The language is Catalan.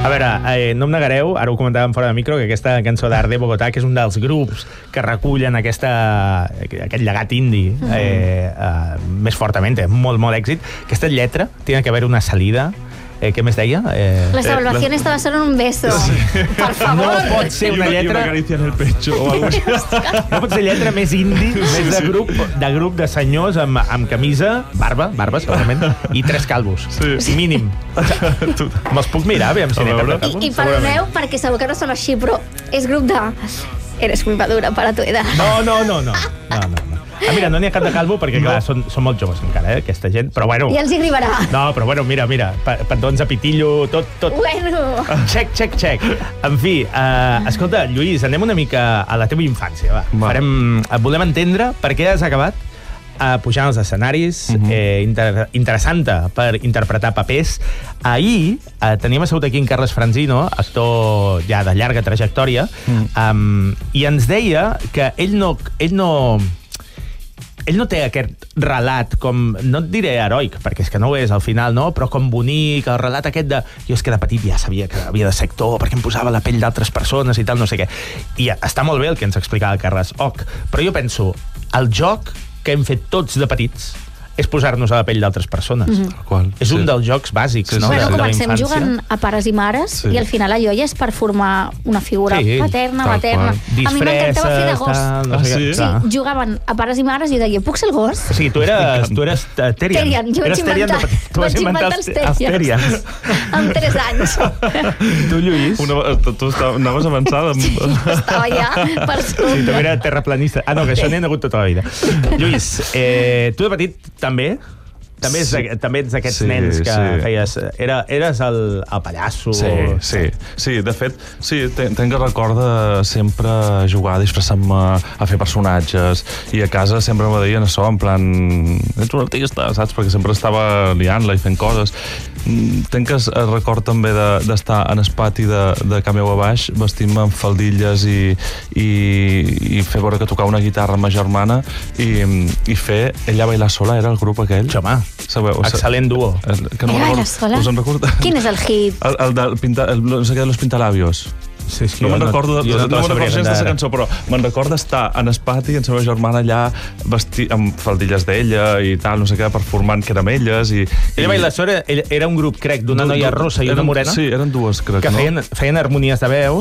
A veure, no em negareu, ara ho comentàvem fora de micro, que aquesta cançó d'Art de Bogotà, que és un dels grups que recullen aquest llegat indi més fortament, té molt, molt èxit. Aquesta lletra tiene que haver una salida. Què més deia? La salvación estaba solo en un beso. Por favor. No pot ser una lletra... I una caricia en el pecho o algo així. No pot ser lletra més indi, més de grup de senyors amb camisa, barba, segurament, i 3 calvos. Sí. Mínim. Me'ls puc mirar, aviam si n'he calvos? I perdoneu, perquè segur que no són així, però és grup de... Eres muy madura para tu edad. No. Mira, no n'hi ha cap de calvo perquè, clar, són molt joves encara, aquesta gent, però bueno... Ja els hi arribarà. No, però bueno, mira, petons a pitillo, tot... Bueno... Check. En fi, escolta, Lluís, anem una mica a la teva infància, va. Volem entendre per què has acabat pujant als escenaris, interessant per interpretar papers. Ahir teníem assegut aquí en Carles Franzino, actor ja de llarga trajectòria, i ens deia que ell no té aquest relat com, no et diré heroic, perquè és que no ho és al final, no? Però com bonic, el relat aquest de... Jo és que de petit ja sabia que havia de ser actor perquè em posava la pell d'altres persones i tal, no sé què. I està molt bé el que ens explicava el Carles, però jo penso, el joc que hem fet tots de petits és posar-nos a la pell d'altres persones. És un dels jocs bàsics, no? Bueno, comencem jugant a pares i mares i al final allò ja és per formar una figura paterna, materna. A mi m'encantava fer de gos. Sí, jugaven a pares i mares i jo deia, puc ser el gos? O sigui, tu eres Terian. Jo vaig inventar els Terians. Amb 3 anys. Tu, Lluís? Tu anaves avançada. Estava ja per escoltar. Sí, tu era terraplanista. No, que això n'he hagut tota la vida. Lluís, tu de petit també ets d'aquests nens que feies... Eres el pallasso... Sí, de fet, tenc que recordar sempre jugar, disfressar-me a fer personatges, i a casa sempre me deien això, en plan, ets un artista, saps? Perquè sempre estava liant-la i fent coses. Tenc que record també d'estar en el pati de Can Meu a baix, vestir-me amb faldilles i fer veure que tocava una guitarra amb ma germana i fer Ella baila sola, era el grup aquell. Home, excel·lent duo. Ella baila sola? Us en recorda? Quin és el hit? El de los pintalabios. Sí, no me'n recordo gens de la cançó, però me'n recordo estar en el pati amb la meva germana allà amb faldilles d'ella i tal, no sé què, performant caramelles i... Ella baila sola era un grup, crec, d'una noia rossa i una morena. Sí, eren dues, crec. Que feien harmonies de veu.